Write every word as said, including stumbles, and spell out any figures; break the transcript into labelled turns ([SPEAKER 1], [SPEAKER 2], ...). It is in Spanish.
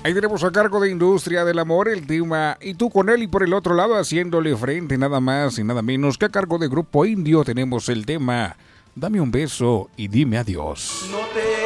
[SPEAKER 1] Ahí tenemos a cargo de Industria del Amor el tema Y tú con él, y por el otro lado haciéndole frente nada más y nada menos que a cargo de Grupo Indio tenemos el tema Dame un beso y dime adiós.
[SPEAKER 2] No te